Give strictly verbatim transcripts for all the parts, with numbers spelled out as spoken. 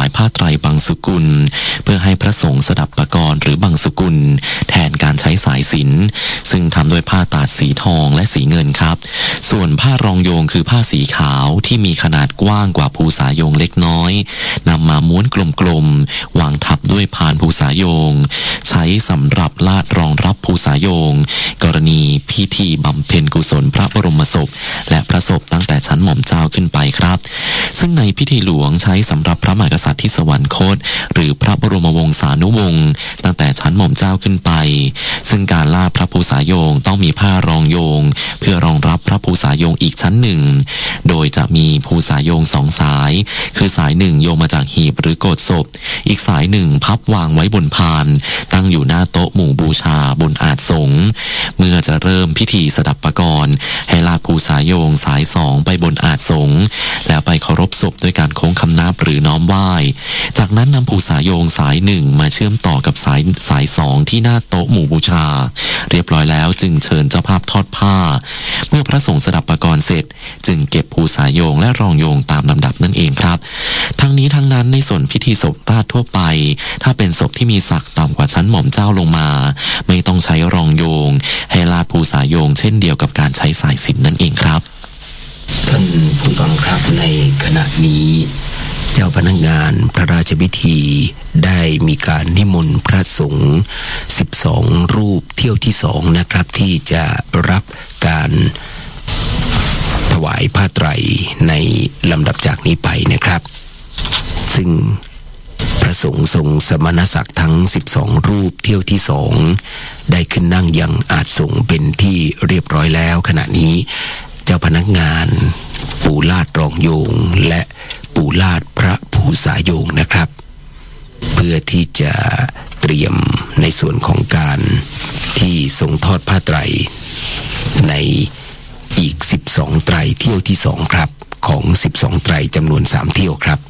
ผ้าไตรบังสุกุลเพื่อให้พระสงฆ์สดับปกรณ์หรือบังสุกุลแทนการใช้สายสิญจน์ซึ่งทำด้วยผ้าตาดสีทองและสีเงินครับส่วนผ้ารองโยงคือผ้าสีขาวที่มีขนาดกว้างกว่าภูษาโยงเล็กน้อยนำมาม้วนกลมๆวางทับด้วยพานภูษาโยงใช้สำหรับลาดรองรับภูษาโยงกรณีพิธีบำเพ็ญกุศลพระบรมศพและพระศพตั้งแต่ชั้นหม่อมเจ้าขึ้นไปครับซึ่งในพิธีหลวงใช้สำหรับพระมหากษัตริย์ที่สวรรคตหรือพระบรมวงศานุวงศ์ตั้งแต่ชั้นหม่อมเจ้าขึ้นไปซึ่งการลาดพระภูษาโยงต้องมีผ้ารองโยงเพื่อรองรับพระภูษาโยงอีกชั้นหนึ่งโดยจะมีภูษาโยงสองสายคือสายหนึ่งโยงมาจากหีบหรือโกฐศพอีกสายหนึ่งพับวางไว้บนพานตั้งอยู่หน้าโต๊ะหมู่บูชาบนอาสน์สงฆ์เมื่อจะเริ่มพิธีสดับปกรณ์ให้ลาดภูษาโยงสายสองไปบนอาสน์สงฆ์แล้วไปเคารพศพด้วยการโค้งคำนับหรือน้อมไหว้จากนั้นนำภูษาโยงสายหนึ่งมาเชื่อมต่อกับสายสายสองที่หน้าโต๊ะหมู่บูชาเรียบร้อยแล้วจึงเชิญเจ้าภาพทอดผ้าเมื่อพระสงฆ์สดับปกรณ์เสร็จจึงเก็บภูษาโยงและรองโยงตามลำดับนั่นเองครับทั้งนี้ทั้งนั้นในส่วนพิธีศพราชทั่วไปถ้าเป็นศพที่มีศักดิ์ต่ำกว่าชั้นหม่อมเจ้าลงมาไม่ต้องใช้รองโยงให้ลาดภูษาโยงเช่นเดียวกับการใช้สายสิญจน์นั่นเองครับท่านผู้ฟังครับในขณะนี้เจ้าพนักงานพระราชพิธีได้มีการนิมนต์พระสงฆ์สิบสองรูปเที่ยวที่สองนะครับที่จะรับการถวายผ้าไตรในลำดับจากนี้ไปนะครับซึ่งพระสงฆ์ทรงสมณศักดิ์ทั้งสิบสองรูปเที่ยวที่สองได้ขึ้นนั่งยังอาสน์สงฆ์เป็นที่เรียบร้อยแล้วขณะนี้เจ้าพนักงานปูลาดรองโยงและปูลาดพระภูษาโยงนะครับเพื่อที่จะเตรียมในส่วนของการที่ทรงทอดผ้าไตรในอีกสิบสองไตรเที่ยวที่สองครับของสิบสองไตรจำนวนสามเที่ยวครับ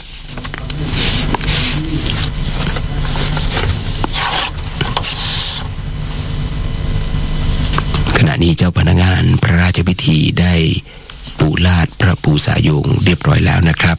ขณะนี้เจ้าพนักงานพระราชพิธีได้ปูลาดพระภูษาโยงเรียบร้อยแล้วนะครับ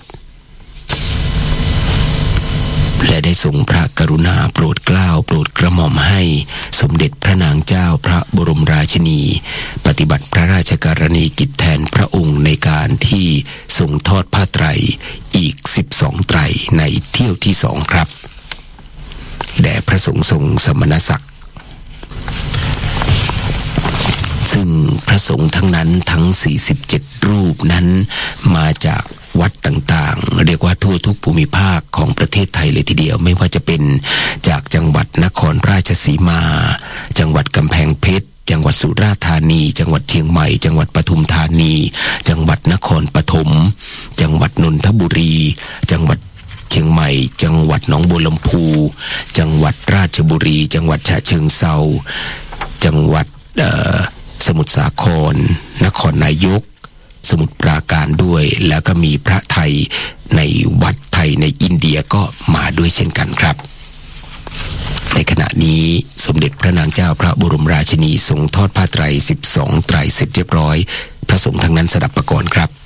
และได้ทรงพระกรุณาโปรดเกล้าโปรดกระหม่อมให้สมเด็จพระนางเจ้าพระบรมราชินีปฏิบัติพระราชกรณียกิจแทนพระองค์ในการที่ทรงทอดผ้าไตรอีกสิบสองไตรในเที่ยวที่สองครับแด่พระสงฆ์ทรงสมณศักดิ์ซึ่งพระสงฆ์ทั้งนั้นทั้งสี่สิบเจ็ดรูปนั้นมาจากวัดต่างๆเรียกว่าทั่วทุกภูมิภาคของประเทศไทยเลยทีเดียวไม่ว่าจะเป็นจากจังหวัดนครราชสีมาจังหวัดกำแพงเพชรจังหวัดสุราษฎร์ธานีจังหวัดเชียงใหม่จังหวัดปทุมธานีจังหวัดนครปฐมจังหวัดนนทบุรีจังหวัดเชียงใหม่จังหวัดหนองบัวลำพูจังหวัดราชบุรีจังหวัดฉะเชิงเทราจังหวัดสมุทรสาครนครนายกสมุทรปราการด้วยแล้วก็มีพระไทยในวัดไทยในอินเดียก็มาด้วยเช่นกันครับในขณะนี้สมเด็จพระนางเจ้าพระบรมราชินีทรงทอดผ้าไตรสิบสองไตรเสร็จเรียบร้อยพระสงฆ์ทั้งนั้นสดับปกรณ์ครับ